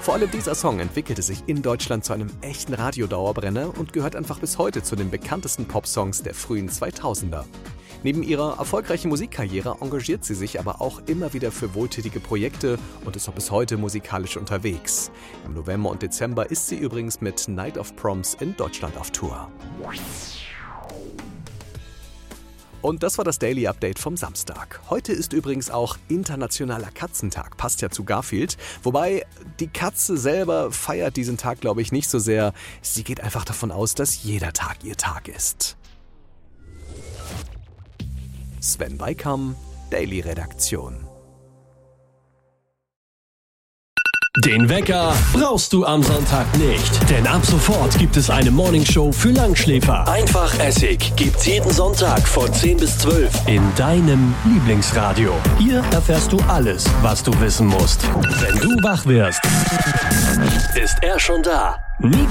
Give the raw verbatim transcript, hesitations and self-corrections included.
Vor allem dieser Song entwickelte sich in Deutschland zu einem echten Radiodauerbrenner und gehört einfach bis heute zu den bekanntesten Popsongs der frühen zweitausender. Neben ihrer erfolgreichen Musikkarriere engagiert sie sich aber auch immer wieder für wohltätige Projekte und ist auch bis heute musikalisch unterwegs. Im November und Dezember ist sie übrigens mit Night of Proms in Deutschland auf Tour. Und das war das Daily Update vom Samstag. Heute ist übrigens auch Internationaler Katzentag, passt ja zu Garfield. Wobei die Katze selber feiert diesen Tag, glaube ich, nicht so sehr. Sie geht einfach davon aus, dass jeder Tag ihr Tag ist. Sven Weikam, Daily Redaktion. Den Wecker brauchst du am Sonntag nicht, denn ab sofort gibt es eine Morningshow für Langschläfer. Einfach Essig gibt's jeden Sonntag von zehn bis zwölf in deinem Lieblingsradio. Hier erfährst du alles, was du wissen musst. Wenn du wach wirst, ist er schon da. Nico